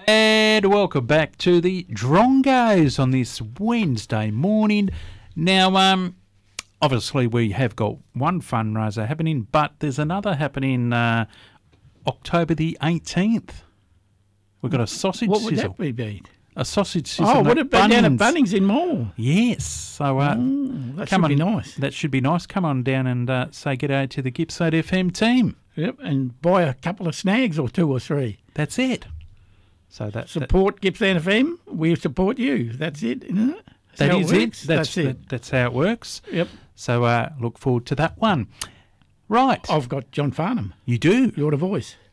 And welcome back to the Drongos on this Wednesday morning. Now, obviously we have got one fundraiser happening, but there's another happening October the 18th. We've got a sausage What would sizzle. that be? A sausage sizzle. Oh, would it be down at Bunnings. Bunnings in Mall? Yes. So That come should be on. nice. That should be nice. Come on down and say g'day to the Gippsland FM team. Yep, and buy a couple of snags or two or three. That's it. So that's Support Gippsland FM, we support you. That's it, isn't it? that how is works? it. That's it. That's how it works. Yep. So look forward to that one. Right. I've got John Farnham. You do. You're the voice.